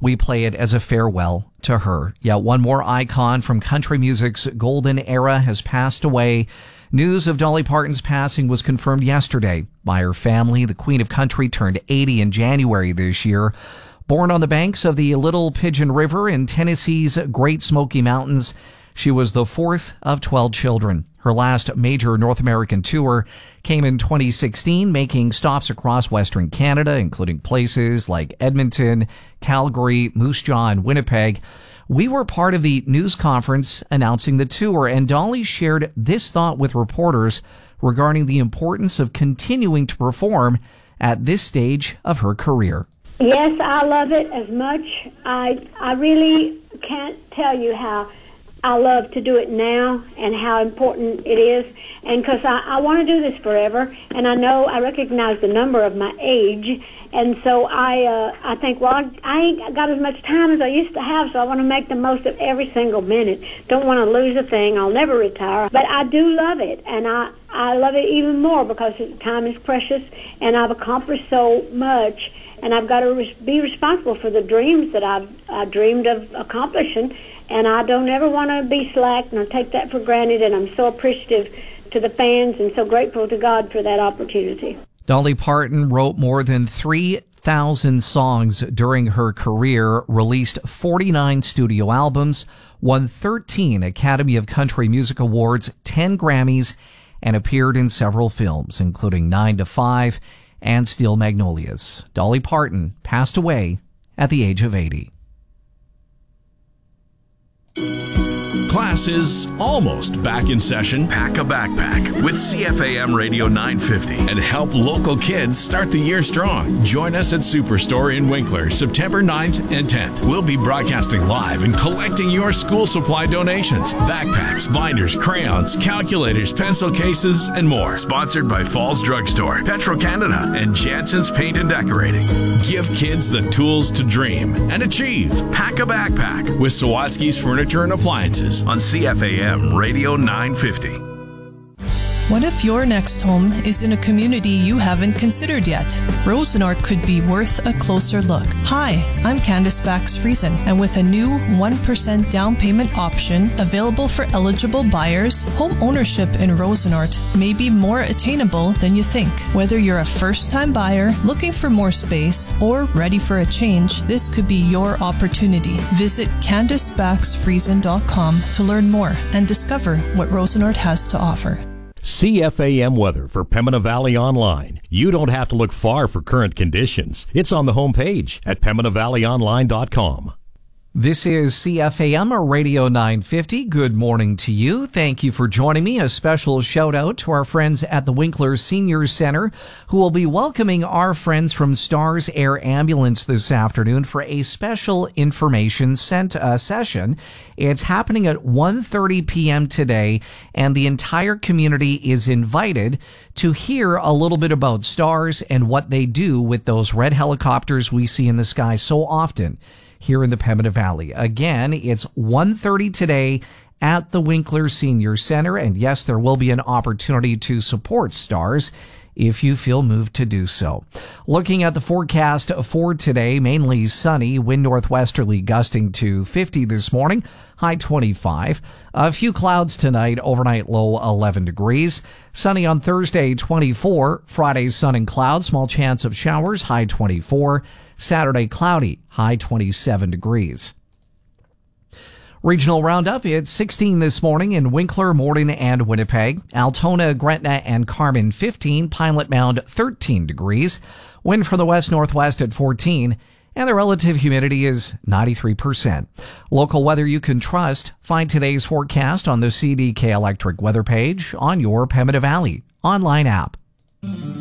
We play it as a farewell to her. Yet one more icon from country music's golden era has passed away. News of Dolly Parton's passing was confirmed yesterday by her family. The Queen of Country turned 80 in January this year. Born on the banks of the Little Pigeon River in Tennessee's Great Smoky Mountains, she was the fourth of 12 children. Her last major North American tour came in 2016, making stops across Western Canada, including places like Edmonton, Calgary, Moose Jaw, and Winnipeg. We were part of the news conference announcing the tour, and Dolly shared this thought with reporters regarding the importance of continuing to perform at this stage of her career. Yes, I love it as much. I really can't tell you how I love to do it now and how important it is. And because I want to do this forever, and I recognize the number of my age, and so I think, well, I ain't got as much time as I used to have, so I want to make the most of every single minute. Don't want to lose a thing. I'll never retire. But I do love it, and I love it even more because time is precious, and I've accomplished so much, and I've got to be responsible for the dreams that I dreamed of accomplishing. And I don't ever want to be slack nor take that for granted, and I'm so appreciative to the fans and so grateful to God for that opportunity. Dolly Parton wrote more than 3,000 songs during her career, released 49 studio albums, won 13 Academy of Country Music Awards, 10 Grammys, and appeared in several films, including 9 to 5 and Steel Magnolias. Dolly Parton passed away at the age of 80. Class is almost back in session. Pack a backpack with CFAM Radio 950 and help local kids start the year strong. Join us at Superstore in Winkler, September 9th and 10th. We'll be broadcasting live and collecting your school supply donations. Backpacks, binders, crayons, calculators, pencil cases, and more. Sponsored by Falls Drugstore, Petro-Canada, and Jansen's Paint and Decorating. Give kids the tools to dream and achieve. Pack a backpack with Sawatsky's Furniture and Appliances on CFAM Radio 950. What if your next home is in a community you haven't considered yet? Rosenort could be worth a closer look. Hi, I'm Candace Bax-Friesen, and with a new 1% down payment option available for eligible buyers, home ownership in Rosenort may be more attainable than you think. Whether you're a first-time buyer, looking for more space, or ready for a change, this could be your opportunity. Visit CandaceBaxFriesen.com to learn more and discover what Rosenort has to offer. CFAM weather for Pembina Valley Online. You don't have to look far for current conditions. It's on the homepage at PembinaValleyOnline.com. This is CFAM Radio 950. Good morning to you. Thank you for joining me. A special shout out to our friends at the Winkler Senior Center, who will be welcoming our friends from Stars Air Ambulance this afternoon for a special information session. It's happening at 1:30 p.m. today, and the entire community is invited to hear a little bit about Stars and what they do with those red helicopters we see in the sky so often here in the Pembina Valley. Again, it's 1:30 today at the Winkler Senior Center. And yes, there will be an opportunity to support Stars if you feel moved to do so. Looking at the forecast for today, mainly sunny, wind northwesterly gusting to 50 this morning, high 25. A few clouds tonight, overnight low 11 degrees. Sunny on Thursday, 24. Friday, sun and clouds, small chance of showers, high 24. Saturday, cloudy, high 27 degrees. Regional Roundup, it's 16 this morning in Winkler, Morden, and Winnipeg. Altona, Gretna, and Carmen, 15. Pilot Mound, 13 degrees. Wind from the west-northwest at 14. And the relative humidity is 93%. Local weather you can trust. Find today's forecast on the CDK Electric weather page on your Pembina Valley online app.